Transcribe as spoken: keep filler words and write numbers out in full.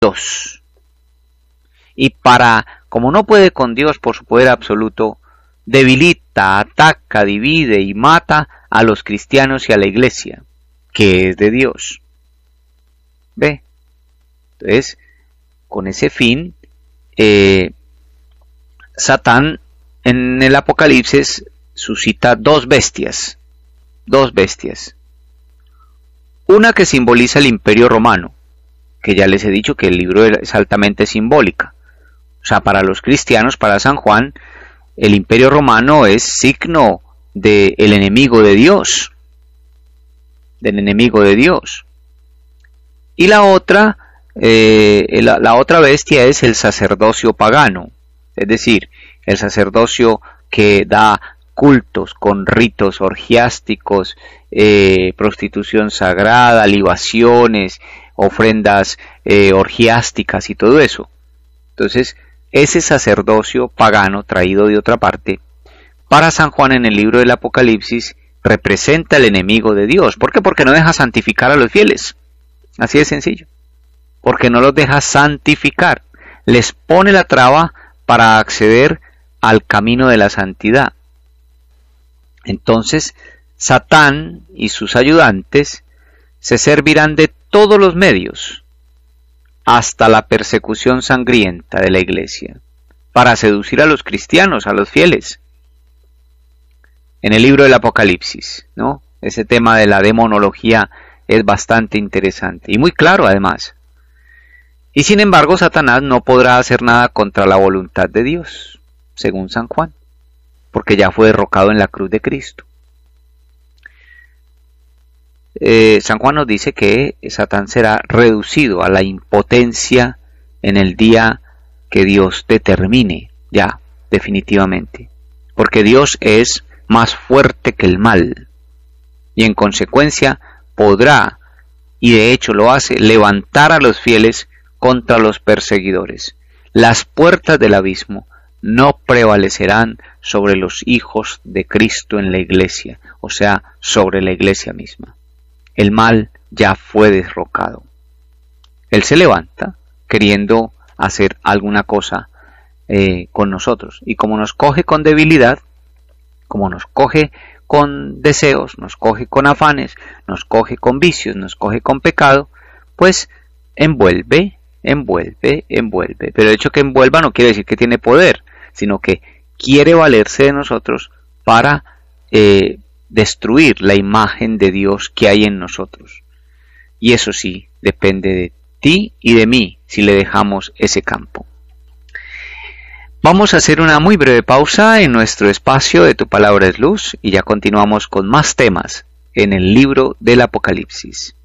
Dios. Y para, como no puede con Dios por su poder absoluto, debilita, ataca, divide y mata a los cristianos y a la iglesia, que es de Dios. ¿Ve? Entonces, con ese fin, eh, Satán en el Apocalipsis suscita dos bestias, dos bestias. Una que simboliza el Imperio Romano, que ya les he dicho que el libro es altamente simbólica. O sea, para los cristianos, para San Juan, el Imperio Romano es signo del enemigo de Dios, del enemigo de Dios. Y la otra, eh, la, la otra bestia es el sacerdocio pagano, es decir, el sacerdocio que da cultos con ritos orgiásticos, eh, prostitución sagrada, libaciones, ofrendas eh, orgiásticas y todo eso. Entonces, ese sacerdocio pagano traído de otra parte, para San Juan en el libro del Apocalipsis, representa el enemigo de Dios. ¿Por qué? Porque no deja santificar a los fieles. Así de sencillo. Porque no los deja santificar. Les pone la traba para acceder al camino de la santidad. Entonces, Satán y sus ayudantes se servirán de todos los medios, hasta la persecución sangrienta de la iglesia, para seducir a los cristianos, a los fieles. En el libro del Apocalipsis, ¿no? Ese tema de la demonología es bastante interesante y muy claro además. Y sin embargo, Satanás no podrá hacer nada contra la voluntad de Dios, según San Juan, porque ya fue derrocado en la cruz de Cristo. Eh, San Juan nos dice que Satán será reducido a la impotencia en el día que Dios determine, ya, definitivamente. Porque Dios es más fuerte que el mal, y en consecuencia podrá, y de hecho lo hace, levantar a los fieles contra los perseguidores. Las puertas del abismo no prevalecerán sobre los hijos de Cristo en la iglesia, o sea, sobre la iglesia misma. El mal ya fue derrocado. Él se levanta queriendo hacer alguna cosa eh, con nosotros. Y como nos coge con debilidad, como nos coge con deseos, nos coge con afanes, nos coge con vicios, nos coge con pecado, pues envuelve, envuelve, envuelve. Pero el hecho que envuelva no quiere decir que tiene poder, sino que quiere valerse de nosotros para eh, destruir la imagen de Dios que hay en nosotros. Y eso sí, depende de ti y de mí si le dejamos ese campo. Vamos a hacer una muy breve pausa en nuestro espacio de Tu Palabra es Luz y ya continuamos con más temas en el libro del Apocalipsis.